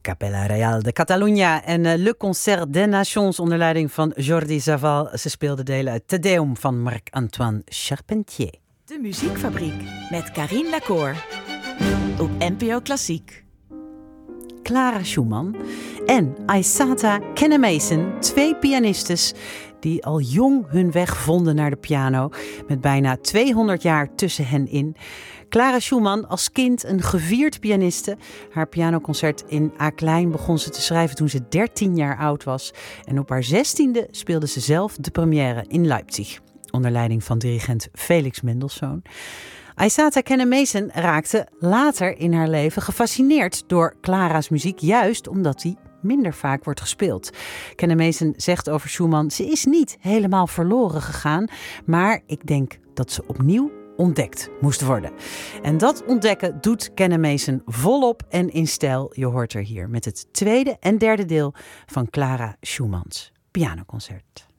Capella Real de Catalunya en Le Concert des Nations onder leiding van Jordi Savall. Ze speelden delen uit Te Deum van Marc-Antoine Charpentier. De Muziekfabriek met Carine Lacour op NPO Klassiek. Clara Schumann en Aissata Kennemeisen, twee pianistes die al jong hun weg vonden naar de piano, met bijna 200 jaar tussen hen in. Clara Schumann, als kind een gevierd pianiste. Haar pianoconcert in A Klein begon ze te schrijven toen ze 13 jaar oud was. En op haar 16e speelde ze zelf de première in Leipzig, onder leiding van dirigent Felix Mendelssohn. Aissata Kennemeisen raakte later in haar leven gefascineerd door Clara's muziek, juist omdat die minder vaak wordt gespeeld. Kennemeisen zegt over Schumann: ze is niet helemaal verloren gegaan, maar ik denk dat ze opnieuw ontdekt moest worden. En dat ontdekken doet Kennemeisen volop en in stijl. Je hoort er hier met het tweede en derde deel van Clara Schumanns pianoconcert.